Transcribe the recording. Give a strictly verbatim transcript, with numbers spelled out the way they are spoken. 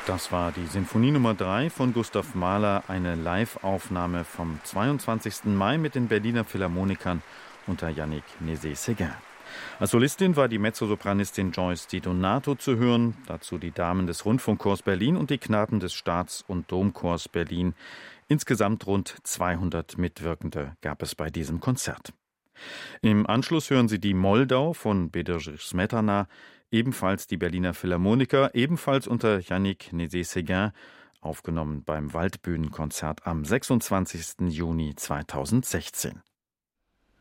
Das war die Sinfonie Nummer drei von Gustav Mahler, eine Live-Aufnahme vom zweiundzwanzigsten Mai mit den Berliner Philharmonikern unter Yannick Nézet-Séguin. Als Solistin war die Mezzosopranistin Joyce Di Donato zu hören, dazu die Damen des Rundfunkchors Berlin und die Knaben des Staats- und Domchors Berlin. Insgesamt rund zweihundert Mitwirkende gab es bei diesem Konzert. Im Anschluss hören Sie die Moldau von Bedřich Smetana, ebenfalls die Berliner Philharmoniker, ebenfalls unter Yannick Nézet-Séguin, aufgenommen beim Waldbühnenkonzert am sechsundzwanzigsten Juni zweitausendsechzehn.